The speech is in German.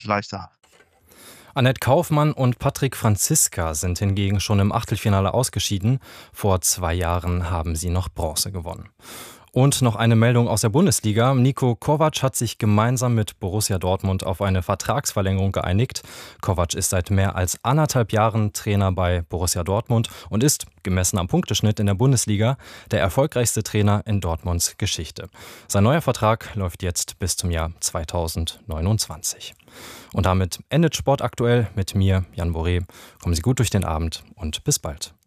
leichter. Annette Kaufmann und Patrick Franziska sind hingegen schon im Achtelfinale ausgeschieden. Vor 2 Jahren haben sie noch Bronze gewonnen. Und noch eine Meldung aus der Bundesliga. Niko Kovac hat sich gemeinsam mit Borussia Dortmund auf eine Vertragsverlängerung geeinigt. Kovac ist seit mehr als 1,5 Jahren Trainer bei Borussia Dortmund und ist, gemessen am Punkteschnitt in der Bundesliga, der erfolgreichste Trainer in Dortmunds Geschichte. Sein neuer Vertrag läuft jetzt bis zum Jahr 2029. Und damit endet Sport aktuell mit mir, Jan Boré. Kommen Sie gut durch den Abend und bis bald.